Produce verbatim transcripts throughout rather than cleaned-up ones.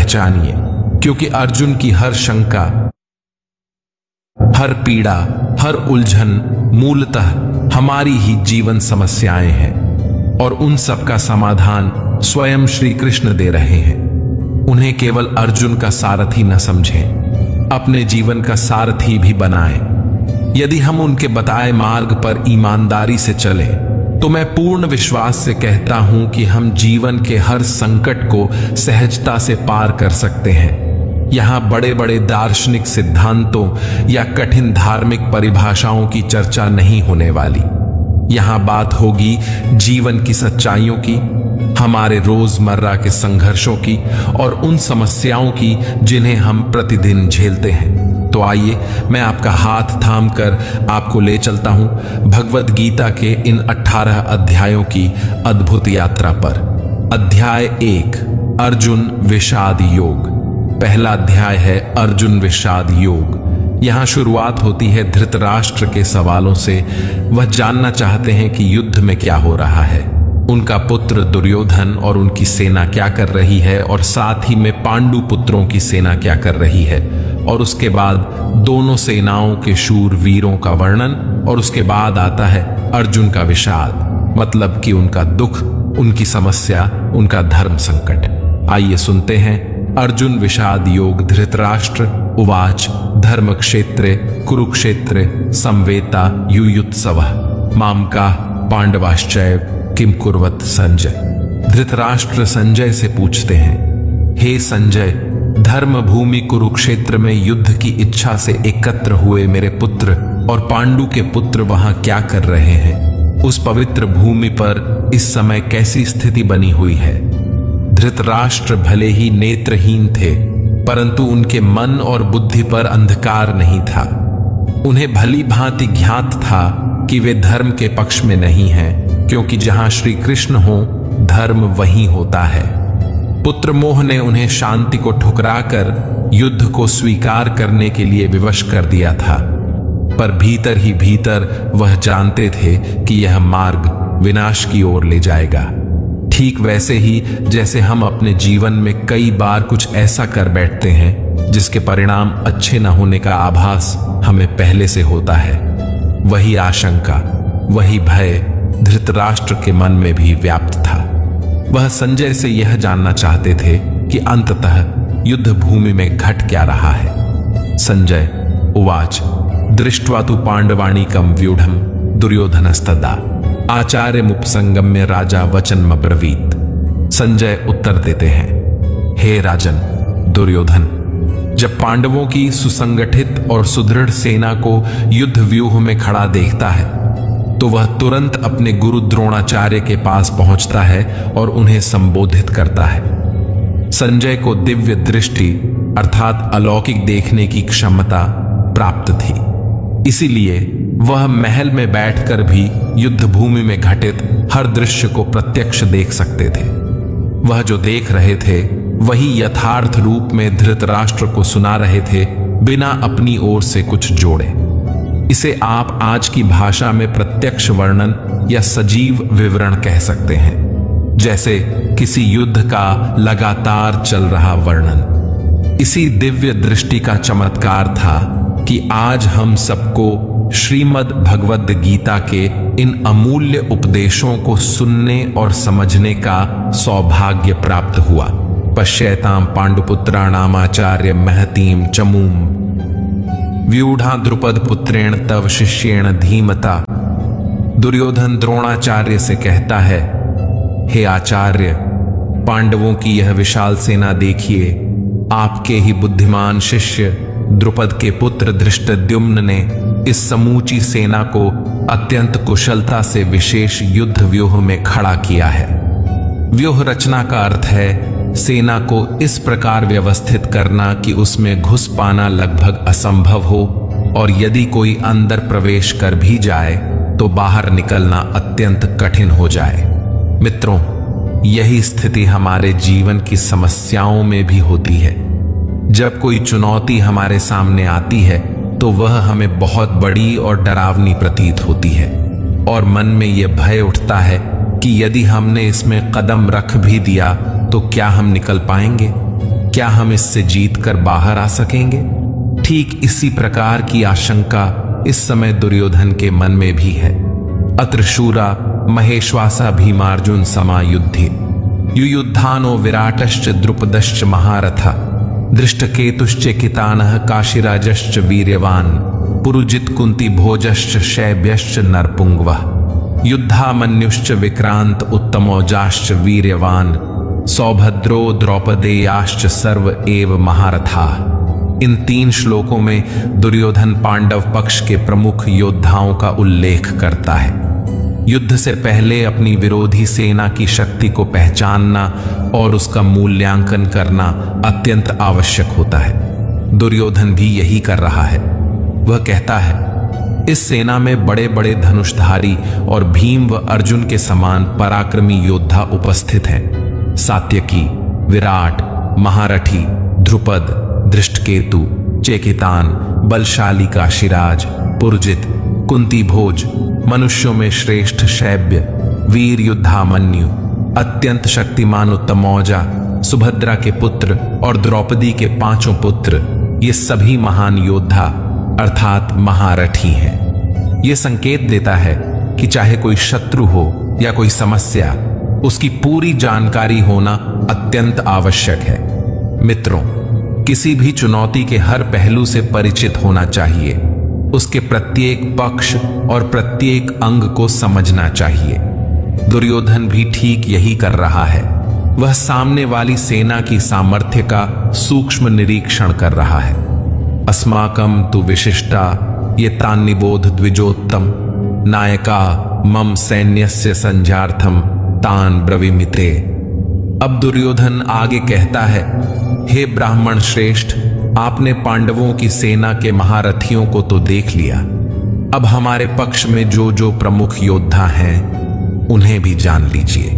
पहचानिए, क्योंकि अर्जुन की हर शंका, हर पीड़ा, हर उलझन मूलतः हमारी ही जीवन समस्याएं हैं और उन सब का समाधान स्वयं श्री कृष्ण दे रहे हैं। उन्हें केवल अर्जुन का सारथी न समझें, अपने जीवन का सारथी भी बनाएं। यदि हम उनके बताए मार्ग पर ईमानदारी से चलें तो मैं पूर्ण विश्वास से कहता हूं कि हम जीवन के हर संकट को सहजता से पार कर सकते हैं। यहां बड़े बड़े दार्शनिक सिद्धांतों या कठिन धार्मिक परिभाषाओं की चर्चा नहीं होने वाली। यहां बात होगी जीवन की सच्चाइयों की, हमारे रोजमर्रा के संघर्षों की और उन समस्याओं की जिन्हें हम प्रतिदिन झेलते हैं। तो आइए मैं आपका हाथ थामकर आपको ले चलता हूं भगवद गीता के इन अठारह अध्यायों की अद्भुत यात्रा पर। अध्याय एक, अर्जुन विषाद योग। पहला अध्याय है अर्जुन विषाद योग। यहां शुरुआत होती है धृतराष्ट्र के सवालों से। वह जानना चाहते हैं कि युद्ध में क्या हो रहा है, उनका पुत्र दुर्योधन और उनकी सेना क्या कर रही है, और साथ ही में पांडु पुत्रों की सेना क्या कर रही है। और उसके बाद दोनों सेनाओं के शूर वीरों का वर्णन, और उसके बाद आता है अर्जुन का विषाद, मतलब कि उनका दुख, उनकी समस्या, उनका धर्म संकट। आइए सुनते हैं अर्जुन विषाद योग। धृतराष्ट्र उवाच धर्म क्षेत्रे कुरुक्षेत्रे संवेता युयुत्सवः मामका पांडवाश्चैव किम कुर्वत संजय। धृतराष्ट्र संजय से पूछते हैं, हे संजय, धर्म भूमि कुरुक्षेत्र में युद्ध की इच्छा से एकत्र हुए मेरे पुत्र और पांडु के पुत्र वहां क्या कर रहे हैं? उस पवित्र भूमि पर इस समय कैसी स्थिति बनी हुई है? धृतराष्ट्र भले ही नेत्रहीन थे, परंतु उनके मन और बुद्धि पर अंधकार नहीं था। उन्हें भली भांति ज्ञात था कि वे धर्म के पक्ष में नहीं हैं, क्योंकि जहां श्री कृष्ण हो धर्म वहीं होता है। पुत्र मोह ने उन्हें शांति को ठुकराकर युद्ध को स्वीकार करने के लिए विवश कर दिया था, पर भीतर ही भीतर वह जानते थे कि यह मार्ग विनाश की ओर ले जाएगा। ठीक वैसे ही जैसे हम अपने जीवन में कई बार कुछ ऐसा कर बैठते हैं जिसके परिणाम अच्छे न होने का आभास हमें पहले से होता है। वही आशंका, वही भय धृतराष्ट्र के मन में भी व्याप्त था। वह संजय से यह जानना चाहते थे कि अंततः युद्ध भूमि में घट क्या रहा है। संजय उवाच दृष्ट्वा तु पांडवाणीकं व्यूढ़म दुर्योधनस्तदा आचार्य मुपसंगम्य राजा वचन ब्रवीत। संजय उत्तर देते हैं, हे राजन दुर्योधन, जब पांडवों की सुसंगठित और सुदृढ़ सेना को युद्ध व्यूह में खड़ा देखता है तो वह तुरंत अपने गुरु द्रोणाचार्य के पास पहुंचता है और उन्हें संबोधित करता है। संजय को दिव्य दृष्टि अर्थात अलौकिक देखने की क्षमता प्राप्त थी, इसीलिए वह महल में बैठकर भी युद्ध भूमि में घटित हर दृश्य को प्रत्यक्ष देख सकते थे। वह जो देख रहे थे वही यथार्थ रूप में धृतराष्ट्र को सुना रहे थे, बिना अपनी ओर से कुछ जोड़े। इसे आप आज की भाषा में प्रत्यक्ष वर्णन या सजीव विवरण कह सकते हैं, जैसे किसी युद्ध का लगातार चल रहा वर्णन। इसी दिव्य दृष्टि का चमत्कार था कि आज हम सबको श्रीमद् भगवद गीता के इन अमूल्य उपदेशों को सुनने और समझने का सौभाग्य प्राप्त हुआ। पश्यताम पांडुपुत्राणाम आचार्य महतीम चमूम व्यूढ़ा द्रुपद पुत्रेण तव शिष्येण धीमता। दुर्योधन द्रोणाचार्य से कहता है, हे आचार्य, पांडवों की यह विशाल सेना देखिए। आपके ही बुद्धिमान शिष्य द्रुपद के पुत्र धृष्टद्युम्न ने इस समूची सेना को अत्यंत कुशलता से विशेष युद्ध व्यूह में खड़ा किया है। व्यूह रचना का अर्थ है सेना को इस प्रकार व्यवस्थित करना कि उसमें घुस पाना लगभग असंभव हो, और यदि कोई अंदर प्रवेश कर भी जाए तो बाहर निकलना अत्यंत कठिन हो जाए। मित्रों, यही स्थिति हमारे जीवन की समस्याओं में भी होती है। जब कोई चुनौती हमारे सामने आती है तो वह हमें बहुत बड़ी और डरावनी प्रतीत होती है, और मन में यह भय उठता है कि यदि हमने इसमें कदम रख भी दिया तो क्या हम निकल पाएंगे? क्या हम इससे जीत कर बाहर आ सकेंगे? ठीक इसी प्रकार की आशंका इस समय दुर्योधन के मन में भी है। अत्र शूरा महेश्वासा भीमार्जुन समायुद्धे युयुद्धानो विराटश्च द्रुपदश्च महारथा दृष्टकेतुश्च कितानः काशीराजश्च वीर्यवान पुरुजित कुंती भोजश्च शैब्यश्च नरपुंगवः युद्धामन्युश्च विक्रांत उत्तमौजाश्च वीर्यवान सौभद्रो द्रौपदेयाश्च सर्व एव महारथा। इन तीन श्लोकों में दुर्योधन पांडव पक्ष के प्रमुख योद्धाओं का उल्लेख करता है। युद्ध से पहले अपनी विरोधी सेना की शक्ति को पहचानना और उसका मूल्यांकन करना अत्यंत आवश्यक होता है। दुर्योधन भी यही कर रहा है। वह कहता है, इस सेना में बड़े बड़े धनुषधारी और भीम व अर्जुन के समान पराक्रमी योद्धा उपस्थित हैं। सात्यकी, विराट, महारथी, ध्रुपद, दृष्टकेतु, चेकितान, बलशाली काशीराज, पुरजित, कुंती भोज, मनुष्यों में श्रेष्ठ शैब्य, वीर युद्धामन्यु, अत्यंत शक्तिमान उत्तमौजा, सुभद्रा के पुत्र और द्रौपदी के पांचों पुत्र, ये सभी महान योद्धा अर्थात महारथी हैं। ये संकेत देता है कि चाहे कोई शत्रु हो या कोई समस्या, उसकी पूरी जानकारी होना अत्यंत आवश्यक है। मित्रों, किसी भी चुनौती के हर पहलू से परिचित होना चाहिए। उसके प्रत्येक पक्ष और प्रत्येक अंग को समझना चाहिए। दुर्योधन भी ठीक यही कर रहा है। वह सामने वाली सेना की सामर्थ्य का सूक्ष्म निरीक्षण कर रहा है। अस्माकं तु विशिष्टा ये तान्निबोध द्विजोत्तम नायका मम सैन्यस्य संजार्थम तान ब्रवीमिते। अब दुर्योधन आगे कहता है, हे ब्राह्मण श्रेष्ठ, आपने पांडवों की सेना के महारथियों को तो देख लिया, अब हमारे पक्ष में जो जो प्रमुख योद्धा हैं उन्हें भी जान लीजिए।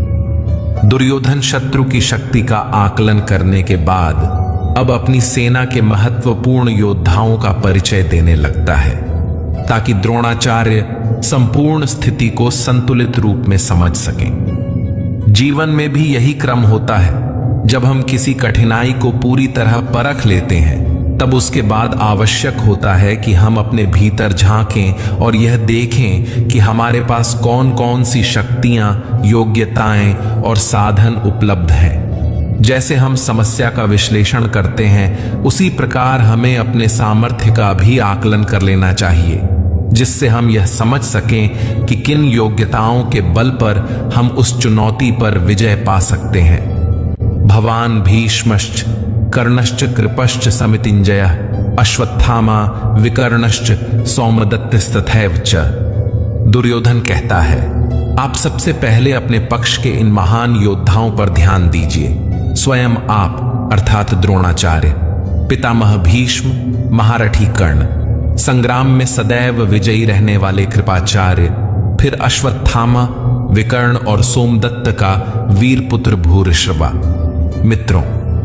दुर्योधन शत्रु की शक्ति का आकलन करने के बाद अब अपनी सेना के महत्वपूर्ण योद्धाओं का परिचय देने लगता है, ताकि द्रोणाचार्य संपूर्ण स्थिति को संतुलित रूप में समझ सकें। जीवन में भी यही क्रम होता है। जब हम किसी कठिनाई को पूरी तरह परख लेते हैं, तब उसके बाद आवश्यक होता है कि हम अपने भीतर झांकें और यह देखें कि हमारे पास कौन कौन सी शक्तियां, योग्यताएं और साधन उपलब्ध हैं। जैसे हम समस्या का विश्लेषण करते हैं, उसी प्रकार हमें अपने सामर्थ्य का भी आकलन कर लेना चाहिए, जिससे हम यह समझ सकें कि किन योग्यताओं के बल पर हम उस चुनौती पर विजय पा सकते हैं। भवान भीष्मश्च कर्णश्च कृपश्च समितिंजयः अश्वत्थामा विकर्णश्च सौमदत्तस्तथैव च। दुर्योधन कहता है, आप सबसे पहले अपने पक्ष के इन महान योद्धाओं पर ध्यान दीजिए। स्वयं आप अर्थात द्रोणाचार्य, पितामह भीष्म, महारथी कर्ण, संग्राम में सदैव विजयी रहने वाले कृपाचार्य, फिर अश्वत्थामा, विकर्ण और सोमदत्त का वीरपुत्र भूरिश्रवा। मित्रों,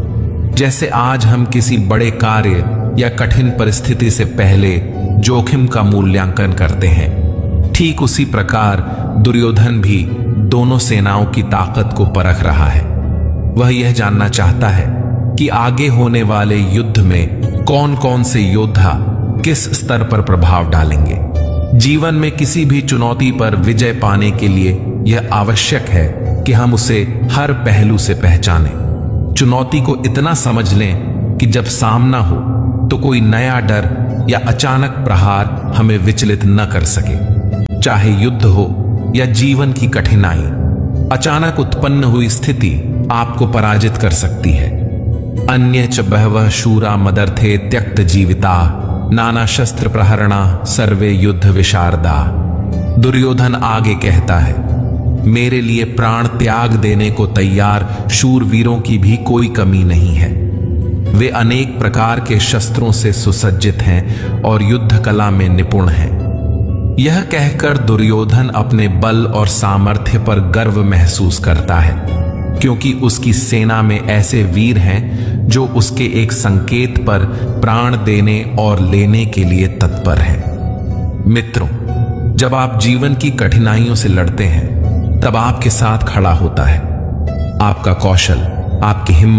जैसे आज हम किसी बड़े कार्य या कठिन परिस्थिति से पहले जोखिम का मूल्यांकन करते हैं, ठीक उसी प्रकार दुर्योधन भी दोनों सेनाओं की ताकत को परख रहा है। वह यह जानना चाहता है कि आगे होने वाले युद्ध में कौन कौन से योद्धा किस स्तर पर प्रभाव डालेंगे। जीवन में किसी भी चुनौती पर विजय पाने के लिए यह आवश्यक है कि हम उसे हर पहलू से पहचानें। चुनौती को इतना समझ लें कि जब सामना हो तो कोई नया डर या अचानक प्रहार हमें विचलित न कर सके। चाहे युद्ध हो या जीवन की कठिनाई, अचानक उत्पन्न हुई स्थिति आपको पराजित कर सकती है। अन्य च बहवः शूरा मदर्थे त्यक्त जीविता नाना शस्त्र प्रहरणा सर्वे युद्ध विशारदा। दुर्योधन आगे कहता है, मेरे लिए प्राण त्याग देने को तैयार शूरवीरों की भी कोई कमी नहीं है। वे अनेक प्रकार के शस्त्रों से सुसज्जित हैं और युद्ध कला में निपुण हैं। यह कहकर दुर्योधन अपने बल और सामर्थ्य पर गर्व महसूस करता है, क्योंकि उसकी सेना में ऐसे वीर हैं जो उसके एक संकेत पर प्राण देने और लेने के लिए तत्पर हैं। मित्रों, जब आप जीवन की कठिनाइयों से लड़ते हैं, तब आपके साथ खड़ा होता है आपका कौशल, आपकी हिम्मत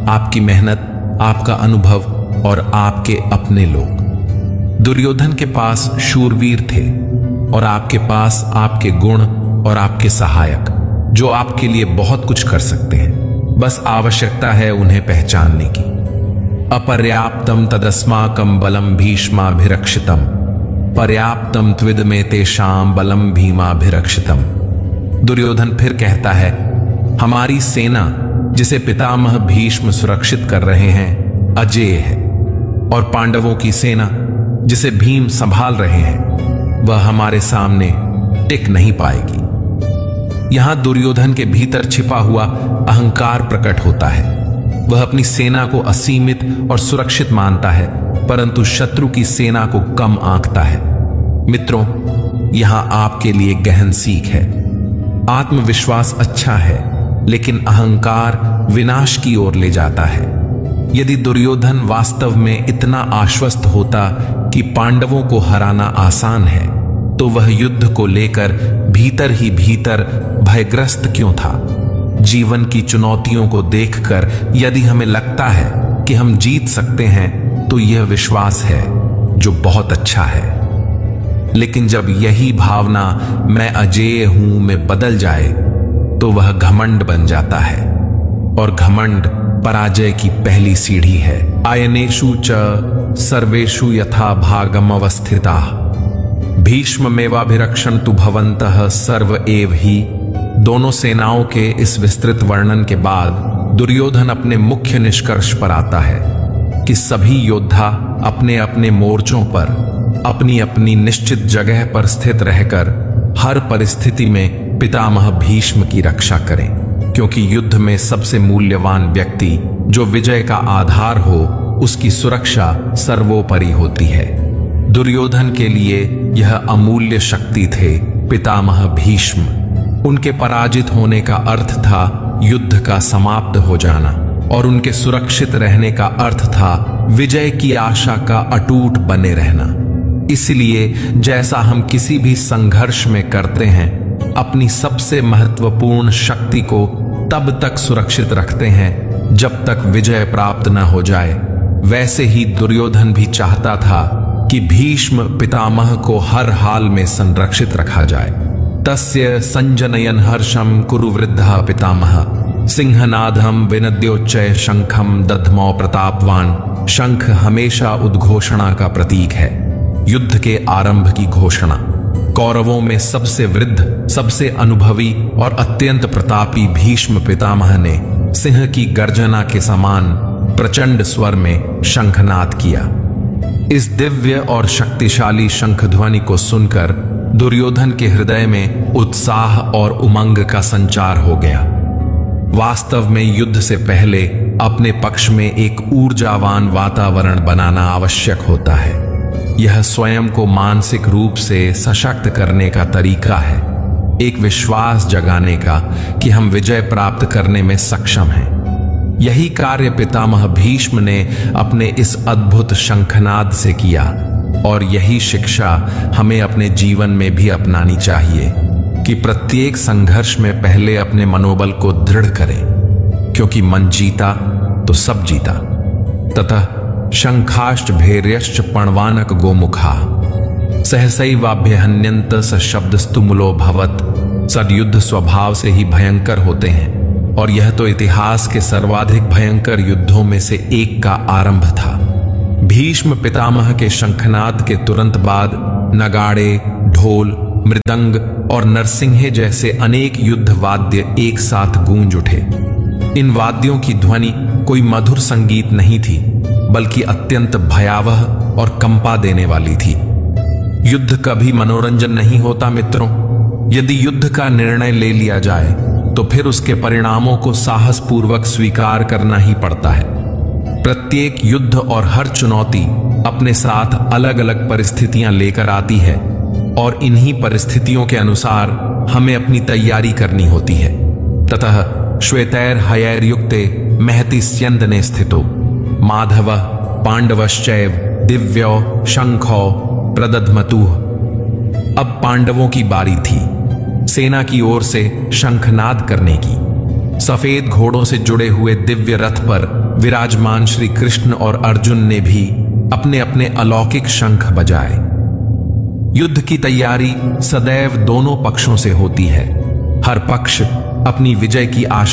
आपकी मेहनत, आपका अनुभव और आपके अपने लोग। दुर्योधन के पास शूरवीर थे और आपके पास आपके गुण और आपके सहायक, जो आपके लिए बहुत कुछ कर सकते हैं। बस आवश्यकता है उन्हें पहचानने की। अपर्याप्तम तदस्माकम बलम भीष्माभिरक्षितम, पर्याप्तम त्विद में तेषाम बलम भीमाभिरक्षितम। दुर्योधन फिर कहता है, हमारी सेना जिसे पितामह भीष्म सुरक्षित कर रहे हैं अजेय है, और पांडवों की सेना जिसे भीम संभाल रहे हैं वह हमारे सामने टिक नहीं पाएगी। यहां दुर्योधन के भीतर छिपा हुआ अहंकार प्रकट होता है। वह अपनी सेना को असीमित और सुरक्षित मानता है, परंतु शत्रु की सेना को कम आंकता है। मित्रों, यहां आपके लिए गहन सीख है। आत्मविश्वास अच्छा है, लेकिन अहंकार विनाश की ओर ले जाता है। यदि दुर्योधन वास्तव में इतना आश्वस्त होता कि पांडवों को हराना आसान है, तो वह युद्ध को लेकर भीतर ही भीतर भयग्रस्त क्यों था? जीवन की चुनौतियों को देखकर यदि हमें लगता है कि हम जीत सकते हैं, तो यह विश्वास है जो बहुत अच्छा है। लेकिन जब यही भावना मैं अजेय हूं में बदल जाए, तो वह घमंड बन जाता है, और घमंड पराजय की पहली सीढ़ी है। आयनेषु च सर्वेषु यथा भागम अवस्थिता, भीष्ममेवाभिरक्षन्तु भवन्तः सर्व एव ही। दोनों सेनाओं के इस विस्तृत वर्णन के बाद दुर्योधन अपने मुख्य निष्कर्ष पर आता है कि सभी योद्धा अपने अपने मोर्चों पर अपनी अपनी निश्चित जगह पर स्थित रहकर हर परिस्थिति में पितामह भीष्म की रक्षा करें, क्योंकि युद्ध में सबसे मूल्यवान व्यक्ति जो विजय का आधार हो, उसकी सुरक्षा सर्वोपरि होती है। दुर्योधन के लिए यह अमूल्य शक्ति थे पितामह भीष्म। उनके पराजित होने का अर्थ था युद्ध का समाप्त हो जाना, और उनके सुरक्षित रहने का अर्थ था विजय की आशा का अटूट बने रहना। इसलिए जैसा हम किसी भी संघर्ष में करते हैं, अपनी सबसे महत्वपूर्ण शक्ति को तब तक सुरक्षित रखते हैं जब तक विजय प्राप्त न हो जाए, वैसे ही दुर्योधन भी चाहता था कि भीष्म पितामह को हर हाल में संरक्षित रखा जाए। तस्य संजनयन हर्षम कुरु वृद्धा पितामह, सिंहनादम विनद्योच्चय शंखम दध्मौ प्रतापवान। शंख हमेशा उद्घोषणा का प्रतीक है, युद्ध के आरंभ की घोषणा। कौरवों में सबसे वृद्ध, सबसे अनुभवी और अत्यंत प्रतापी भीष्म पितामह ने सिंह की गर्जना के समान प्रचंड स्वर में शंखनाद किया। इस दिव्य और शक्तिशाली शंख ध्वनि को सुनकर दुर्योधन के हृदय में उत्साह और उमंग का संचार हो गया। वास्तव में युद्ध से पहले अपने पक्ष में एक ऊर्जावान वातावरण बनाना आवश्यक होता है। यह स्वयं को मानसिक रूप से सशक्त करने का तरीका है, एक विश्वास जगाने का कि हम विजय प्राप्त करने में सक्षम हैं। यही कार्य पितामह भीष्म ने अपने इस अद्भुत शंखनाद से किया, और यही शिक्षा हमें अपने जीवन में भी अपनानी चाहिए कि प्रत्येक संघर्ष में पहले अपने मनोबल को दृढ़ करें, क्योंकि मन जीता तो सब जीता। ततः शंखाश्च भैर्यश्च पणवानक गोमुखा, सहसैवाभ्यहन्यन्त सशब्दस्तु मूलो भवत्। सदयुद्ध स्वभाव से ही भयंकर होते हैं, और यह तो इतिहास के सर्वाधिक भयंकर युद्धों में से एक का आरंभ था। भीष्म पितामह के शंखनाद के तुरंत बाद नगाड़े, ढोल, मृदंग और नरसिंहे जैसे अनेक युद्ध वाद्य एक साथ गूंज उठे। इन वाद्यों की ध्वनि कोई मधुर संगीत नहीं थी, बल्कि अत्यंत भयावह और कंपा देने वाली थी। युद्ध कभी मनोरंजन नहीं होता मित्रों। यदि युद्ध का निर्णय ले लिया जाए तो फिर उसके परिणामों को साहसपूर्वक स्वीकार करना ही पड़ता है। प्रत्येक युद्ध और हर चुनौती अपने साथ अलग अलग परिस्थितियां लेकर आती है, और इन्हीं परिस्थितियों के अनुसार हमें अपनी तैयारी करनी होती है। ततः श्वेतैर हयैर्युक्ते महति स्यन्दने स्थितो माधव पांडवश्चैव दिव्यो शंखो प्रदध्मतुः। अब पांडवों की बारी थी सेना की ओर से शंखनाद करने की। सफेद घोड़ों से जुड़े हुए दिव्य रथ पर विराजमान श्री कृष्ण और अर्जुन ने भी अपने अपने अलौकिक शंख बजाए। युद्ध की तैयारी सदैव दोनों पक्षों से होती है। हर पक्ष अपनी विजय की आशा